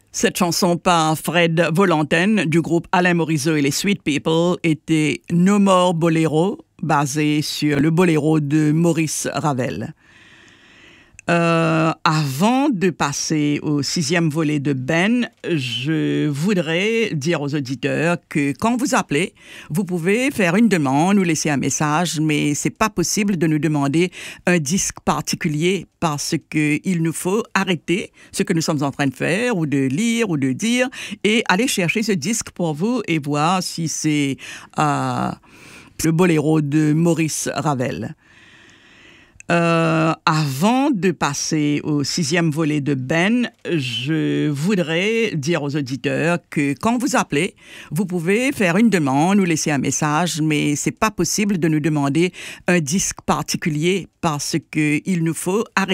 Cette chanson par Fred Volontaine du groupe Alain Morisot et les Sweet People était No More Bolero, basé sur le boléro de Maurice Ravel. Avant de passer au 6e volet de Ben, je voudrais dire aux auditeurs que quand vous appelez, vous pouvez faire une demande ou laisser un message, mais c'est pas possible de nous demander un disque particulier parce que il nous faut arrêter ce que nous sommes en train de faire ou de lire ou de dire et aller chercher ce disque pour vous et voir si c'est le boléro de Maurice Ravel. Avant de passer au 6e volet de Ben, je voudrais dire aux auditeurs que quand vous appelez, vous pouvez faire une demande ou laisser un message, mais c'est pas possible de nous demander un disque particulier parce que il nous faut arrêter